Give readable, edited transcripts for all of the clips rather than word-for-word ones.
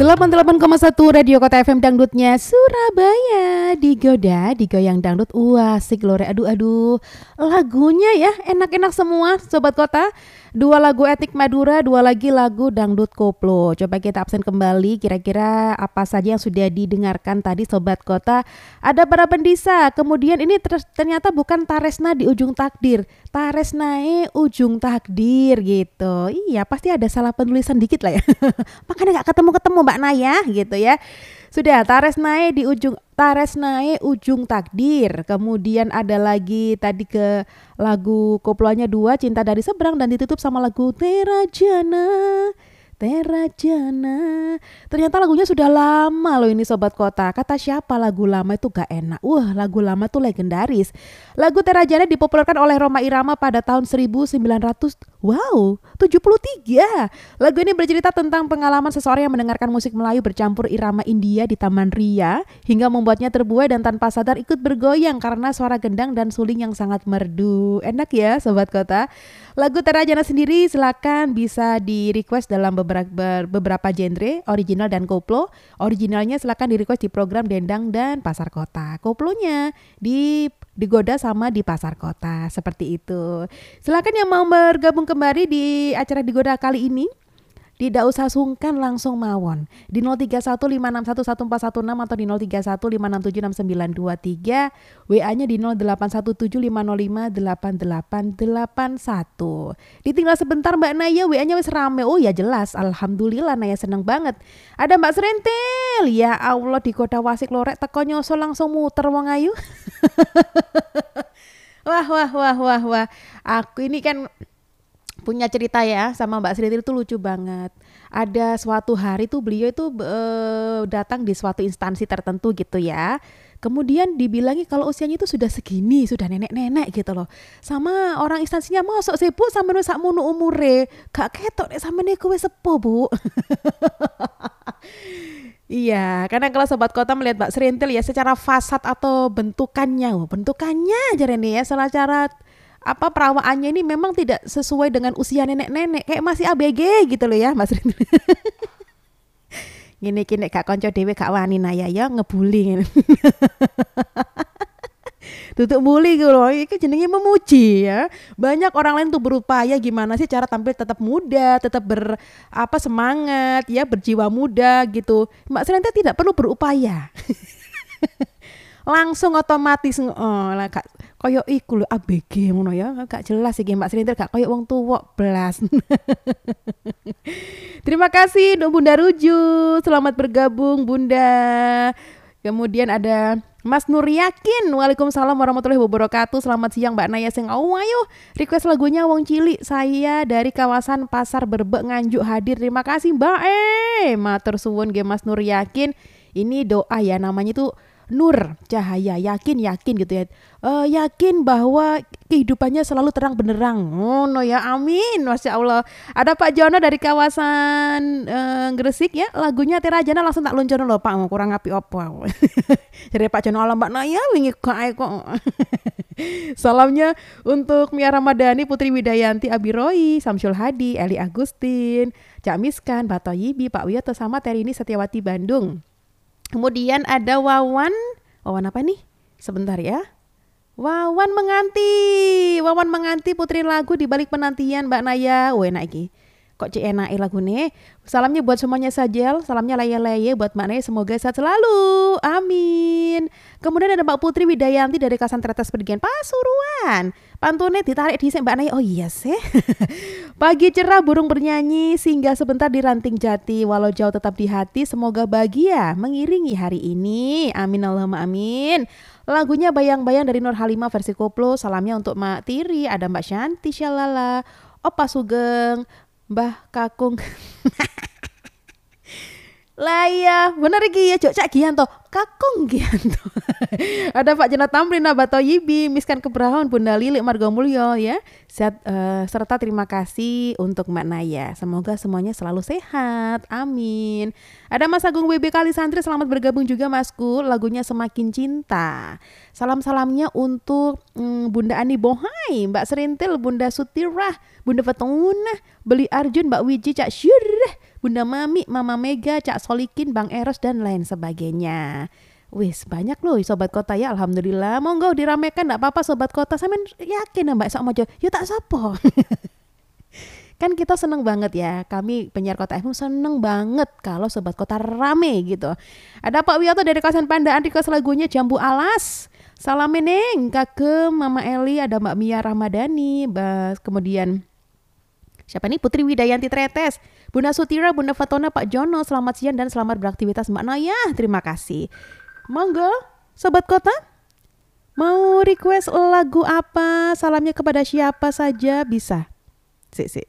88,1 Radio Kota FM Dangdutnya Surabaya. Digoda, digoyang dangdut. Wah, asik lore. Aduh. Lagunya ya enak-enak semua Sobat Kota. 2 lagu etnik Madura, 2 lagi lagu dangdut koplo. Coba kita absen kembali kira-kira apa saja yang sudah didengarkan tadi Sobat Kota. Ada para pendisa. Kemudian ini ternyata bukan Taresna di ujung takdir, Taresnae ujung takdir gitu. Iya, pasti ada salah penulisan dikit lah ya. Makanya gak ketemu Mbak Naya gitu ya. Sudah Taresnae ujung takdir. Kemudian ada lagi tadi ke lagu koplonya 2 Cinta dari Seberang dan ditutup sama lagu Terajana. Ternyata lagunya sudah lama loh ini Sobat Kota. Kata siapa lagu lama itu gak enak? Wah, lagu lama tuh legendaris. Lagu Terajana dipopulerkan oleh Rhoma Irama pada tahun 1973. Lagu ini bercerita tentang pengalaman seseorang yang mendengarkan musik Melayu bercampur irama India di Taman Ria hingga membuatnya terbuai dan tanpa sadar ikut bergoyang karena suara gendang dan suling yang sangat merdu. Enak ya Sobat Kota. Lagu Terajana sendiri silakan bisa di request dalam beberapa genre, original dan koplo. Originalnya silakan di request di program Dendang dan Pasar Kota. Koplonya digoda sama di Pasar Kota, seperti itu. Silakan yang mau bergabung kembali di acara Digoda kali ini. Tidak usah sungkan, langsung mawon di 0315611416 atau di 0315676923, WA-nya di 081750588881. Ditinggal sebentar Mbak Naya, WA-nya wis rame. Oh ya jelas, alhamdulillah Naya seneng banget. Ada Mbak Serentil, ya Allah di Kota Wasik lorek teko nyosol langsung muter wong ayu. Wah. Aku ini kan punya cerita ya sama Mbak Sri itu lucu banget. Ada suatu hari tuh beliau itu datang di suatu instansi tertentu gitu ya. Kemudian dibilangi kalau usianya itu sudah segini, sudah nenek-nenek gitu loh. Sama orang instansinya, mosok sih Bu sampeyan sak mono umure, gak ketok nek sampeyan iku wis sepuh Bu. Iya, karena kalau Sobat Kota melihat Mbak Serintil ya secara fasad atau bentukannya jarene ya, secara perawaannya ini memang tidak sesuai dengan usia nenek-nenek, kayak masih ABG gitu loh ya Mas Rin. Gini gak konco dhewe gak wani Naya ya ngebuli ngene. Tutuk bully gitu loh, ini jenenge memuji ya. Banyak orang lain tuh berupaya gimana sih cara tampil tetap muda, tetap semangat ya, berjiwa muda gitu. Mbak Serintil tidak perlu berupaya. Langsung otomatis gak koyo iku lho ABG ngono ya, gak jelas iki Mbak Serintil gak koyo wong tuwa blas. Terima kasih untuk Bunda Ruju, selamat bergabung Bunda. Kemudian ada Mas Nur Yakin, Waalaikumsalam warahmatullahi wabarakatuh. Selamat siang Mbak Naya sing ayo request lagunya Wong Cilik, saya dari kawasan Pasar Berbek Nganjuk hadir. Terima kasih Mbak matur suwun nggih Mas Nur Yakin. Ini doa ya, namanya itu Nur Cahaya, yakin gitu ya. Yakin bahwa kehidupannya selalu terang benderang. No ya, amin. Masya Allah. Ada Pak Jono dari kawasan Gresik ya. Lagunya Terajana langsung tak luncono lho Pak, kurang api opo. Jadi Pak Jono, ala Mbak Naya wingi kok. Salamnya untuk Mia Ramadhani, Putri Widayanti, Abi Roy, Samsul Hadi, Eli Agustin, Cak Miskan, Bato Yibi, Pak Wiyoto sama Terini Setiawati Bandung. Kemudian ada Wawan apa nih? Sebentar ya. Wawan menganti putri lagu di balik penantian Mbak Naya. Enak iki. Kok cek enak lagu nih. Salamnya buat semuanya saja. Salamnya leye-leye buat Mbak Naya, semoga sehat selalu. Amin. Kemudian ada Mbak Putri Widayanti dari Kasan Tretes Pedigian Pasuruan. Pantune ditarik di Mbak Naya. Oh iya sih. Pagi cerah burung bernyanyi, singgah sebentar di ranting jati, walau jauh tetap di hati, semoga bahagia mengiringi hari ini. Amin Allahumma amin. Lagunya Bayang-Bayang dari Nur Halimah versi koplo. Salamnya untuk Mak Tiri, ada Mbak Shanti Syalala, Opa Sugeng, Mbah Kakung. Lah iya, bener iki ya Cak Gianto, Kakung Gianto. Ada Pak Jenat Tamrina, Bato Yibi, Miskan Kebrahon, Bunda Lilik Margomulyo ya. Serta terima kasih untuk Mbak Naya. Semoga semuanya selalu sehat. Amin. Ada Mas Agung WB Kalisantri, selamat bergabung juga Masku. Lagunya Semakin Cinta. Salam-salamnya untuk Bunda Ani Bohai, Mbak Serintil, Bunda Sutirah, Bunda Fatuna, Beli Arjun, Mbak Wiji, Cak Syurah, Bunda Mami, Mama Mega, Cak Solikin, Bang Eros dan lain sebagainya. Wis banyak loh sobat kota ya, alhamdulillah. Monggo diramekan, enggak apa-apa sobat kota. Sampean yakin Mbak sok mojo? Ya tak sopo. Kan kita seneng banget ya, kami penyiar Kota FM seneng banget kalau sobat kota rame gitu. Ada Pak Wiyoto dari kawasan Pandaan, request lagunya Jambu Alas. Salam meneng Kagem, Mama Eli, ada Mbak Mia Ramadhani, kemudian siapa nih? Putri Widayanti Tretes, Bunda Sutira, Bunda Fatona, Pak Jono, selamat siang dan selamat beraktivitas Mbak Naya. Terima kasih. Monggo, sobat kota, mau request lagu apa? Salamnya kepada siapa saja bisa. Sik.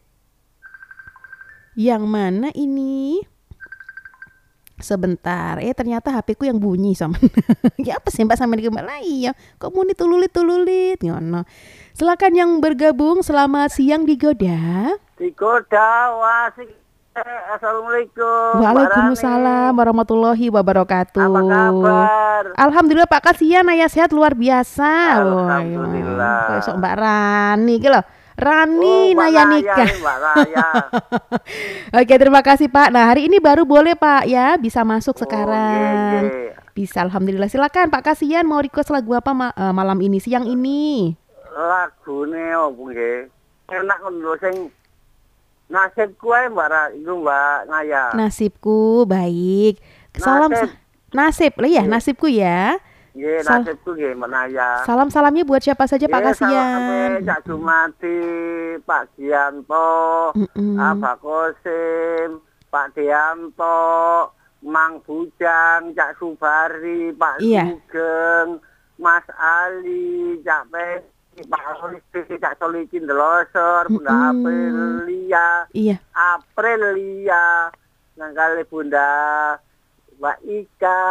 Yang mana ini? Sebentar, ternyata HP ku yang bunyi sama. Ya apa sih Mbak sama di Mbak ya? Kok muni tululit ngono. Silakan yang bergabung, selamat siang Digoda. Digoda wasik. Assalamualaikum. Waalaikumsalam warahmatullahi wabarakatuh. Apa kabar? Alhamdulillah Pak Kasian, ayah sehat luar biasa. Alhamdulillah. Besok Mbak Rani gitu loh. Rani Naya nikah. Mbak Raya. Oke, terima kasih Pak. Nah, hari ini baru boleh Pak ya, bisa masuk sekarang. Iya. Bisa, alhamdulillah. Silakan Pak Kasian, mau request lagu apa malam ini, siang ini? Lagune opo nggih? Enak lho sing nasibku ae Mbak Naya. Nasibku baik. Salam nasib lah ya, nasibku ya. Nggih, nasibku nggih Mbak Naya. Salam-salamnya buat siapa saja Pak Kasian? Cak Jumati, Pak Gianto, Abah Kosim, Pak Dianto, Mang Bujang, Cak Subari, Pak Sugeng, Mas Ali, Cak Pesi, Pak Solikin, Cak Solikin Delosor, Bunda Aprilia, Aprilia, nangkali Bunda Mbak Ika,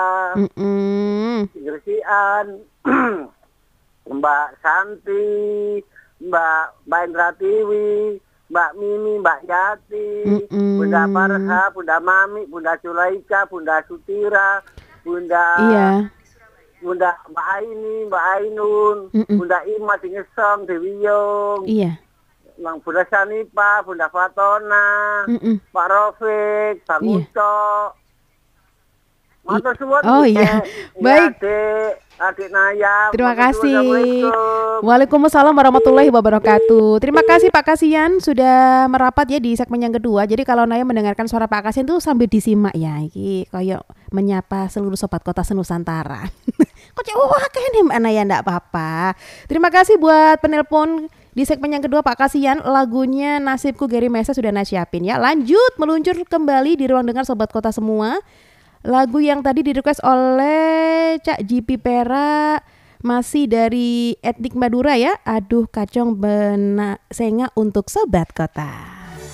Gersian, Mbak Santi, Mbak Indratiwi, Mbak Mimi, Mbak Yati, Bunda Farha, Bunda Mami, Bunda Sulaika, Bunda Sutira, Bunda Mbak Aini, Mbak Ainun, Bunda Ima Dingesong, Dewi Yung, Bunda Sanipa, Bunda Fatona, Pak Rofik, Bang Uco. Matur suwun. Oh iya. Baik. Adik Naya. Terima kasih. Waalaikumsalam warahmatullahi wabarakatuh. Terima kasih Pak Kasian sudah merapat ya di segmen yang kedua. Jadi kalau Naya mendengarkan suara Pak Kasian itu sambil disimak ya. Iki kayak menyapa seluruh sobat kota senusantara. Kok wah kayaknya Mbak Naya enggak apa-apa. Terima kasih buat penelpon di segmen yang kedua Pak Kasian. Lagunya Nasibku Gary Mesa sudah nasiapin ya. Lanjut meluncur kembali di ruang dengar sobat kota semua. Lagu yang tadi direquest oleh Cak JP Pera masih dari etnik Madura ya. Aduh kacong benak senga untuk sobat kota.